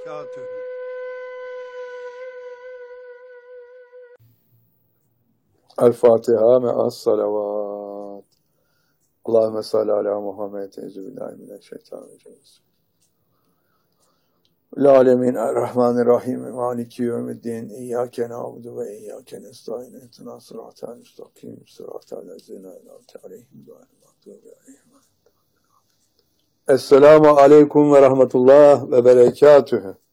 وبركاته. El-Fatiha me'as-salavat. Allahümme salli ala Muhammed. Euzubillahimineşşeytanirracim. Alemin er-Rahmanir-Rahim. Maliki yevmiddin. İyyâke na'budu ve iyyâke nestaîn. İhdina sıratal müstakîm. Sıratal lezîne en'amte aleyhim gayril mağdûbi aleyhim. Esselamu aleyküm ve rahmetullah ve berekatühü.